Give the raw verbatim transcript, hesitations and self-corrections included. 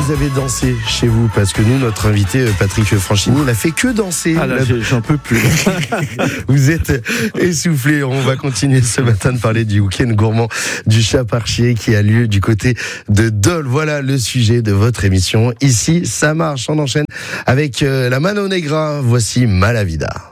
vous avez dansé chez vous? Parce que nous, notre invité Patrick Franchini n'a fait que danser. Ah là, j'en peux plus. Vous êtes essoufflé. On va continuer ce matin de parler du week-end gourmand du Chaparchier qui a lieu du côté de Dole. Voilà le sujet de votre émission. Ici, ça marche. On enchaîne avec la Mano Negra. Voici Malavida.